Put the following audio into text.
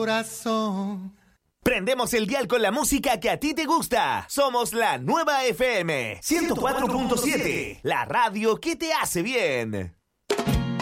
corazón. Prendemos el dial con la música que a ti te gusta. Somos la Nueva FM 104.7, la radio que te hace bien.